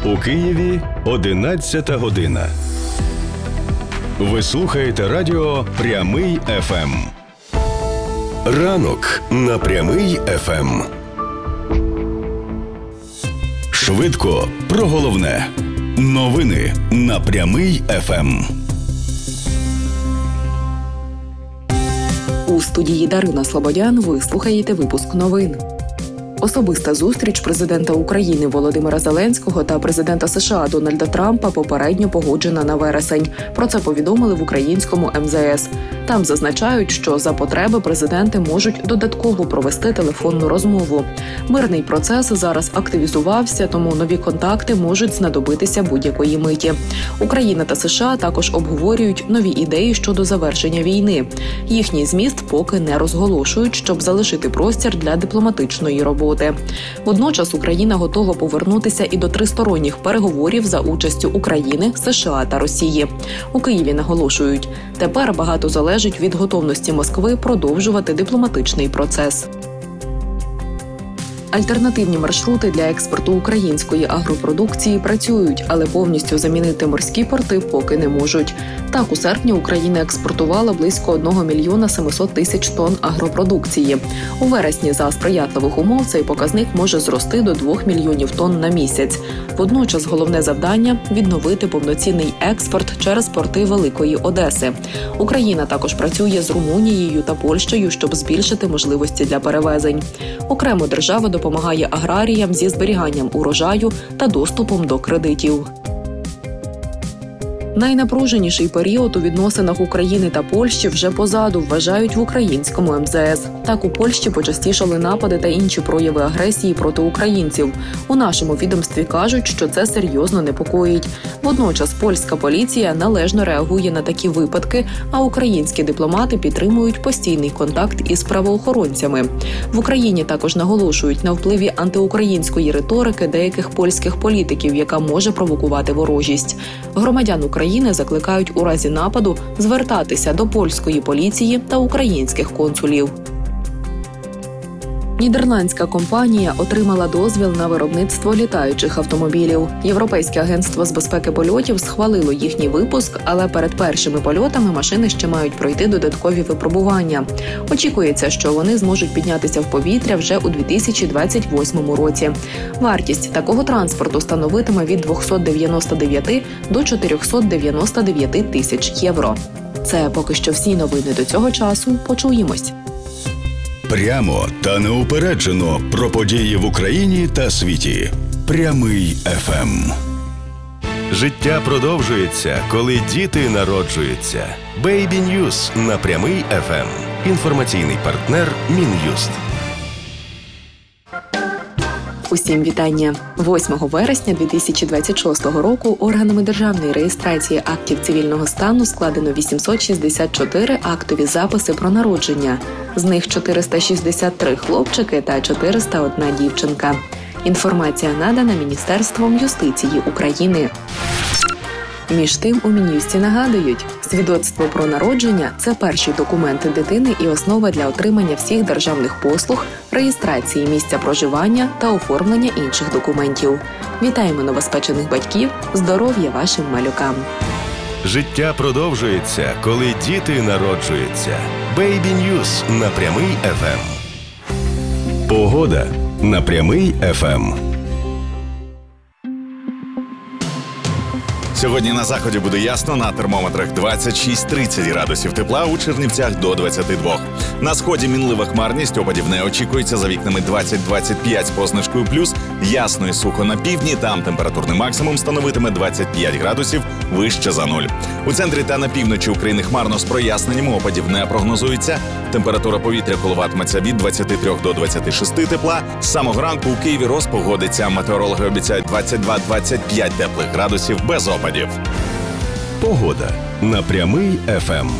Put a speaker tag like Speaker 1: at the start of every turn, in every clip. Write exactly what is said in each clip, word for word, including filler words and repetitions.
Speaker 1: У Києві одинадцята година. Ви слухаєте радіо «Прямий еф ем». Ранок на «Прямий еф ем». Швидко про головне. Новини на «Прямий еф ем».
Speaker 2: У студії Дарина Слободян ви слухаєте випуск новин. Особиста зустріч президента України Володимира Зеленського та президента США Дональда Трампа попередньо погоджена на вересень. Про це повідомили в українському ем зе ес. Там зазначають, що за потреби президенти можуть додатково провести телефонну розмову. Мирний процес зараз активізувався, тому нові контакти можуть знадобитися будь-якої миті. Україна та США також обговорюють нові ідеї щодо завершення війни. Їхній зміст поки не розголошують, щоб залишити простір для дипломатичної роботи. Водночас Україна готова повернутися і до тристоронніх переговорів за участю України, США та Росії. У Києві наголошують, тепер багато залежить від готовності Москви продовжувати дипломатичний процес. Альтернативні маршрути для експорту української агропродукції працюють, але повністю замінити морські порти поки не можуть. Так, у серпні Україна експортувала близько одного мільйона сімсот тисяч тонн агропродукції. У вересні за сприятливих умов цей показник може зрости до двох мільйонів тонн на місяць. Водночас головне завдання – відновити повноцінний експорт через порти Великої Одеси. Україна також працює з Румунією та Польщею, щоб збільшити можливості для перевезень. Окремо держава допомагає аграріям зі зберіганням урожаю та доступом до кредитів. Найнапруженіший період у відносинах України та Польщі вже позаду, вважають в українському ем зе ес. Так, у Польщі почастішали напади та інші прояви агресії проти українців. У нашому відомстві кажуть, що це серйозно непокоїть. Водночас польська поліція належно реагує на такі випадки, а українські дипломати підтримують постійний контакт із правоохоронцями. В Україні також наголошують на впливі антиукраїнської риторики деяких польських політиків, яка може провокувати ворожість. Громадян України України закликають у разі нападу звертатися до польської поліції та українських консулів. Нідерландська компанія отримала дозвіл на виробництво літаючих автомобілів. Європейське агентство з безпеки польотів схвалило їхній випуск, але перед першими польотами машини ще мають пройти додаткові випробування. Очікується, що вони зможуть піднятися в повітря вже у дві тисячі двадцять восьмому році. Вартість такого транспорту становитиме від двохсот дев'яноста дев'яти до чотирьохсот дев'яноста дев'яти тисяч євро. Це поки що всі новини до цього часу. Почуємось.
Speaker 1: Прямо та неупереджено про події в Україні та світі. Прямий еф ем. Життя продовжується, коли діти народжуються. Baby News на Прямий еф ем. Інформаційний партнер Мін'юст.
Speaker 2: Усім вітання! восьмого вересня дві тисячі двадцять шостого року органами державної реєстрації актів цивільного стану складено вісімсот шістдесят чотири актові записи про народження. З них чотириста шістдесят три хлопчики та чотириста одна дівчинка. Інформація надана Міністерством юстиції України. Між тим, у Мін'юсті нагадують, свідоцтво про народження – це перший документ дитини і основа для отримання всіх державних послуг, реєстрації місця проживання та оформлення інших документів. Вітаємо новоспечених батьків, здоров'я вашим малюкам!
Speaker 1: Життя продовжується, коли діти народжуються. Baby News на Прямий еф ем. Погода на Прямий еф ем.
Speaker 3: Сьогодні на заході буде ясно, на термометрах двадцять шість - тридцять градусів тепла, у Чернівцях до двадцяти двох. На сході мінлива хмарність, опадів не очікується, за вікнами двадцять - двадцять п'ять з позначкою плюс, ясно і сухо на півдні, там температурний максимум становитиме двадцять п'ять градусів, вище за нуль. У центрі та на півночі України хмарно з проясненням, опадів не прогнозується. Температура повітря коливатиметься від двадцяти трьох до двадцяти шести тепла. З самого ранку у Києві розпогодиться, метеорологи обіцяють двадцять два - двадцять п'ять теплих градусів без опадів.
Speaker 1: Погода на Прямий еф ем.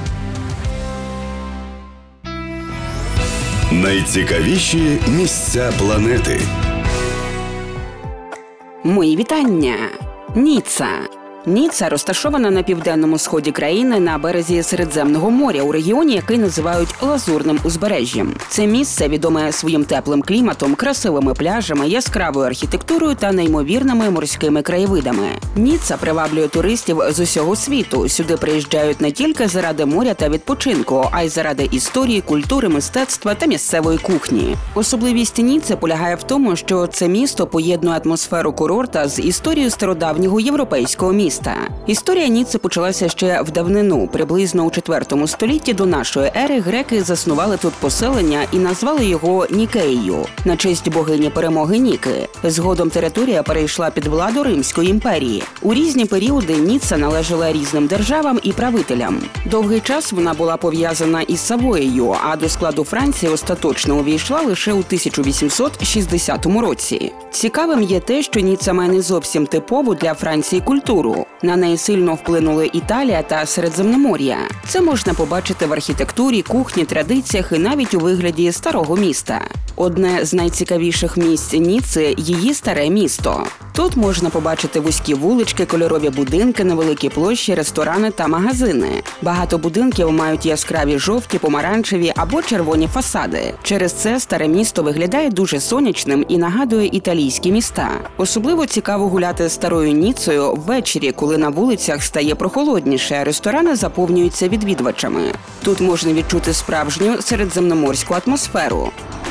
Speaker 1: Найцікавіші місця планети.
Speaker 4: Мої вітання! Ніцца. Ніцца розташована на південному сході країни на березі Середземного моря, у регіоні, який називають Лазурним узбережжям. Це місце відоме своїм теплим кліматом, красивими пляжами, яскравою архітектурою та неймовірними морськими краєвидами. Ніцца приваблює туристів з усього світу. Сюди приїжджають не тільки заради моря та відпочинку, а й заради історії, культури, мистецтва та місцевої кухні. Особливість Ніцци полягає в тому, що це місто поєднує атмосферу курорта з історією стародавнього європейського міста. Історія Ніцци почалася ще в давнину. Приблизно у четвертому столітті до нашої ери греки заснували тут поселення і назвали його Нікеєю на честь богині перемоги Ніки. Згодом територія перейшла під владу Римської імперії. У різні періоди Ніцца належала різним державам і правителям. Довгий час вона була пов'язана із Савоєю, а до складу Франції остаточно увійшла лише у тисяча вісімсот шістдесятому році. Цікавим є те, що Ніцца має не зовсім типову для Франції культуру. На неї сильно вплинули Італія та Середземномор'я. Це можна побачити в архітектурі, кухні, традиціях і навіть у вигляді старого міста. Одне з найцікавіших місць Ніцци – її старе місто. Тут можна побачити вузькі вулички, кольорові будинки, невеликі площі, ресторани та магазини. Багато будинків мають яскраві жовті, помаранчеві або червоні фасади. Через це старе місто виглядає дуже сонячним і нагадує італійські міста. Особливо цікаво гуляти старою Ніццею ввечері, коли на вулицях стає прохолодніше, а ресторани заповнюються відвідувачами. Тут можна відчути справжню середземноморську атмосферу.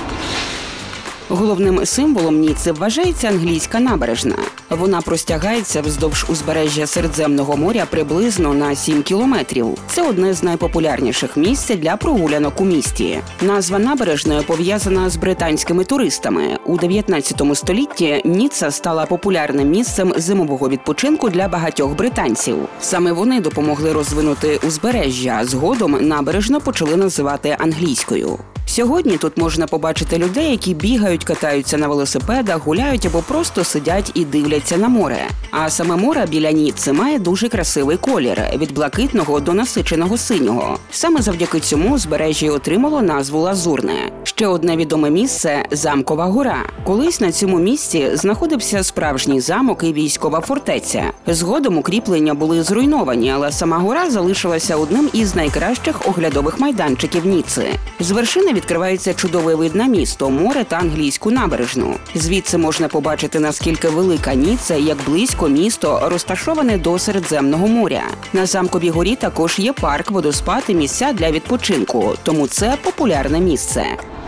Speaker 4: Головним символом Ніцци вважається англійська набережна. Вона простягається вздовж узбережжя Середземного моря приблизно на сім кілометрів. Це одне з найпопулярніших місць для прогулянок у місті. Назва набережної пов'язана з британськими туристами. У дев'ятнадцятому столітті Ніцца стала популярним місцем зимового відпочинку для багатьох британців. Саме вони допомогли розвинути узбережжя, згодом набережну почали називати англійською. Сьогодні тут можна побачити людей, які бігають, катаються на велосипедах, гуляють або просто сидять і дивляться на море. А саме море біля Ніцци має дуже красивий колір – від блакитного до насиченого синього. Саме завдяки цьому узбережжя отримало назву Лазурне. Ще одне відоме місце – Замкова гора. Колись на цьому місці знаходився справжній замок і військова фортеця. Згодом укріплення були зруйновані, але сама гора залишилася одним із найкращих оглядових майданчиків Ніцци. З вершини відкривається чудовий вид на місто, море та англійську набережну. Звідси можна побачити, наскільки велика Ніцца і як близько місто розташоване до Середземного моря. На Замковій горі також є парк, водоспад і місця для відпочинку, тому це популярне місце.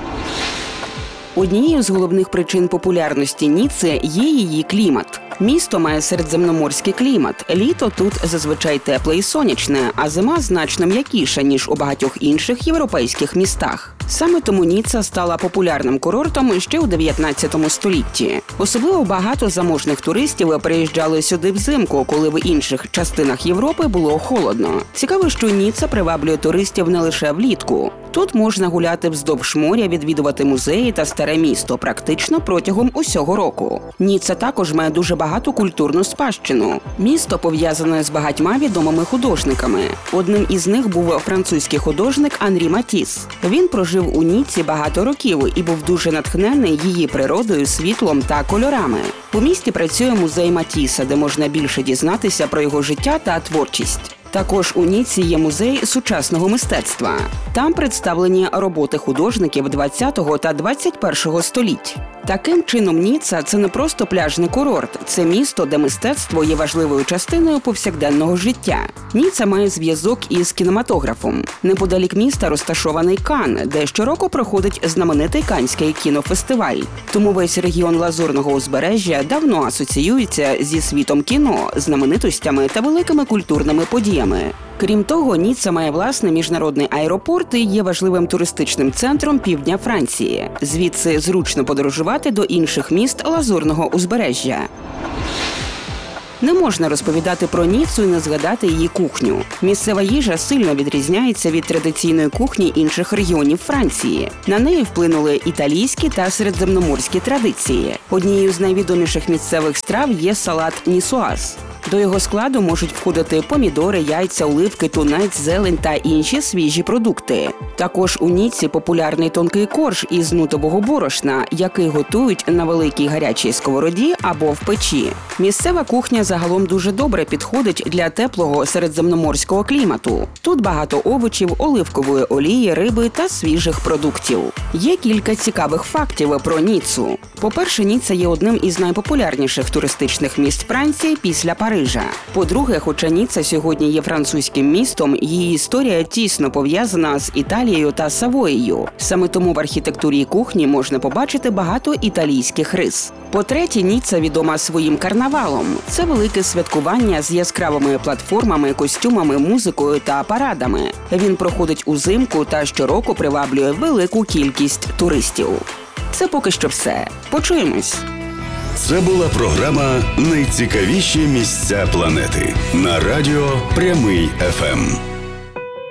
Speaker 4: Однією з головних причин популярності Ніцци є її клімат. Місто має середземноморський клімат. Літо тут зазвичай тепле і сонячне, а зима значно м'якіша, ніж у багатьох інших європейських містах. Саме тому Ніцца стала популярним курортом ще у дев'ятнадцятому столітті. Особливо багато заможних туристів приїжджали сюди взимку, коли в інших частинах Європи було холодно. Цікаво, що Ніцца приваблює туристів не лише влітку. Тут можна гуляти вздовж моря, відвідувати музеї та старе місто практично протягом усього року. Ніцца також має дуже багату культурну спадщину. Місто пов'язане з багатьма відомими художниками. Одним із них був французький художник Анрі Матіс. Він прожив у Ніцці багато років і був дуже натхнений її природою, світлом та кольорами. У місті працює музей Матіса, де можна більше дізнатися про його життя та творчість. Також у Ніцці є музей сучасного мистецтва. Там представлені роботи художників двадцятого та двадцять першого століть. Таким чином, Ніцца – це не просто пляжний курорт, це місто, де мистецтво є важливою частиною повсякденного життя. Ніцца має зв'язок із кінематографом. Неподалік міста розташований Кан, де щороку проходить знаменитий Каннський кінофестиваль. Тому весь регіон Лазурного узбережжя давно асоціюється зі світом кіно, знаменитостями та великими культурними подіями. Крім того, Ніцца має власний міжнародний аеропорт і є важливим туристичним центром півдня Франції. Звідси зручно подорожувати до інших міст Лазурного узбережжя. Не можна розповідати про Ніццу і не згадати її кухню. Місцева їжа сильно відрізняється від традиційної кухні інших регіонів Франції. На неї вплинули італійські та середземноморські традиції. Однією з найвідоміших місцевих страв є салат нісуаз. До його складу можуть входити помідори, яйця, оливки, тунець, зелень та інші свіжі продукти. Також у Ніцці популярний тонкий корж із нутового борошна, який готують на великій гарячій сковороді або в печі. Місцева кухня загалом дуже добре підходить для теплого середземноморського клімату. Тут багато овочів, оливкової олії, риби та свіжих продуктів. Є кілька цікавих фактів про Ніццу. По-перше, Ніцца є одним із найпопулярніших туристичних міст Франції після Парижа. По-друге, хоча Ніцца сьогодні є французьким містом, її історія тісно пов'язана з Італією та Савоєю. Саме тому в архітектурі кухні можна побачити багато італійських рис. По-третє, Ніцца відома своїм карнавалом. Це велике святкування з яскравими платформами, костюмами, музикою та парадами. Він проходить узимку та щороку приваблює велику кількість туристів. Це поки що все. Почуємось.
Speaker 1: Це була програма «Найцікавіші місця планети» на радіо Прямий еф ем.